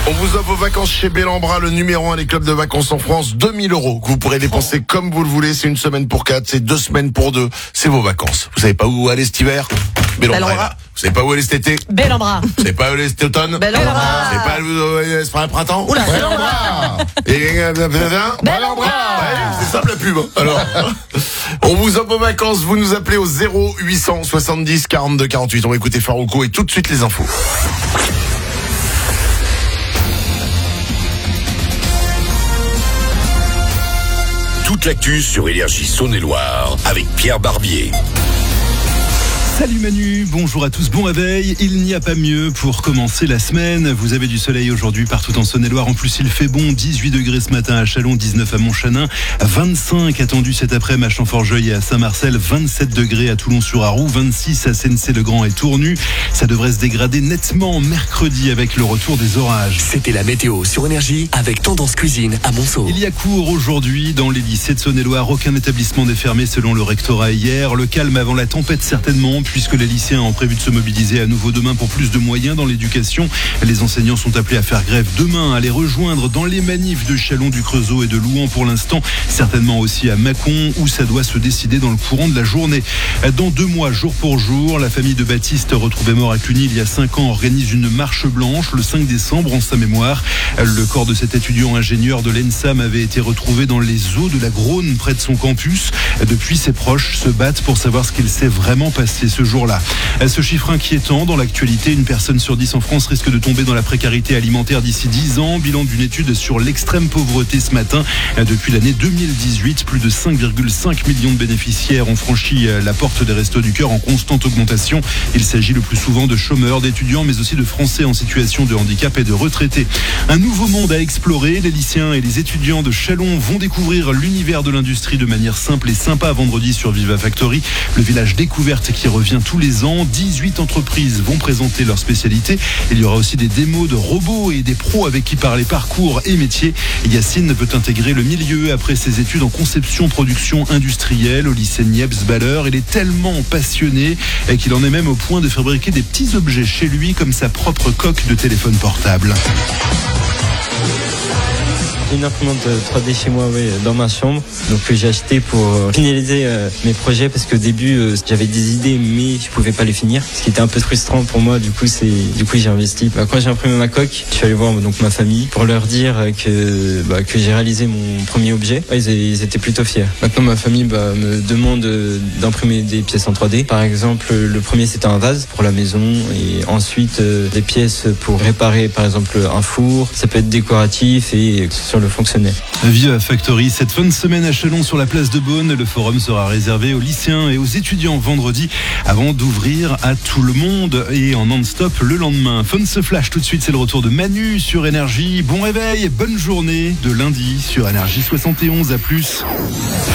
On vous offre vos vacances chez Bellambra, le numéro 1 des clubs de vacances en France. 2000 € que vous pourrez dépenser comme vous le voulez. C'est une semaine pour 4, c'est 2 semaines pour 2. C'est vos vacances. Vous savez pas où aller cet hiver? Bellambra. Vous savez pas où aller cet été? Bellambra. Vous savez pas où aller cet automne? Bellambra. Vous savez pas où aller ce printemps? Oula. Bellambra. Bellambra. Ouais, c'est simple la pub. Alors, on vous offre vos vacances. Vous nous appelez au 0800 70 42 48. On va écouter Farouko et tout de suite les infos. Toute l'actu sur Énergie Saône-et-Loire avec Pierre Barbier. Salut Manu, bonjour à tous, bon réveil. Il n'y a pas mieux pour commencer la semaine. Vous avez du soleil aujourd'hui partout en Saône-et-Loire. En plus, il fait bon. 18 degrés ce matin à Châlons, 19 à Montchanin, 25 attendus cet après-midi à Champforgeuil et à Saint-Marcel, 27 degrés à Toulon-sur-Arroux, 26 à Sennecey-le-Grand et Tournu. Ça devrait se dégrader nettement mercredi avec le retour des orages. C'était la météo sur Énergie avec Tendance Cuisine à Monceau. Il y a cours aujourd'hui dans les lycées de Saône-et-Loire. Aucun établissement n'est fermé selon le rectorat hier. Le calme avant la tempête certainement, puisque les lycéens ont prévu de se mobiliser à nouveau demain pour plus de moyens dans l'éducation. Les enseignants sont appelés à faire grève demain, à les rejoindre dans les manifs de Châlons, du Creusot et de Louhans pour l'instant, certainement aussi à Mâcon où ça doit se décider dans le courant de la journée. Dans 2 mois, jour pour jour, la famille de Baptiste, retrouvé mort à Cluny il y a 5 ans, organise une marche blanche le 5 décembre en sa mémoire. Le corps de cet étudiant ingénieur de l'ENSAM avait été retrouvé dans les eaux de la Grosne près de son campus. Depuis, ses proches se battent pour savoir ce qu'il s'est vraiment passé ce jour-là. Ce chiffre inquiétant dans l'actualité, une personne sur 10 en France risque de tomber dans la précarité alimentaire d'ici 10 ans. Bilan d'une étude sur l'extrême pauvreté ce matin. Depuis l'année 2018, plus de 5,5 millions de bénéficiaires ont franchi la porte des Restos du Cœur en constante augmentation. Il s'agit le plus souvent de chômeurs, d'étudiants, mais aussi de Français en situation de handicap et de retraités. Un nouveau monde à explorer. Les lycéens et les étudiants de Châlons vont découvrir l'univers de l'industrie de manière simple et sympa vendredi sur Viva Factory, le village découverte qui revient tous les ans. 18 entreprises vont présenter leurs spécialités. Il y aura aussi des démos de robots et des pros avec qui parler parcours et métiers. Yacine veut intégrer le milieu après ses études en conception-production industrielle au lycée Niepce-Baller. Il est tellement passionné qu'il en est même au point de fabriquer des petits objets chez lui comme sa propre coque de téléphone portable. Une imprimante 3D chez moi, dans ma chambre. Donc j'ai acheté pour finaliser mes projets parce qu'au début j'avais des idées mais je pouvais pas les finir. Ce qui était un peu frustrant pour moi. Du coup j'ai investi. Quand j'ai imprimé ma coque, je suis allé voir donc ma famille pour leur dire que j'ai réalisé mon premier objet. Ils étaient plutôt fiers. Maintenant ma famille me demande d'imprimer des pièces en 3D. Par exemple, le premier c'était un vase pour la maison et ensuite des pièces pour réparer par exemple un four. Ça peut être décoratif et sur le fonctionnaire. Viva Factory, cette fin de semaine à Châlons sur la place de Beaune. Le forum sera réservé aux lycéens et aux étudiants vendredi avant d'ouvrir à tout le monde et en non-stop le lendemain. Fun se flash tout de suite, c'est le retour de Manu sur Énergie. Bon réveil, bonne journée de lundi sur Énergie 71, à plus.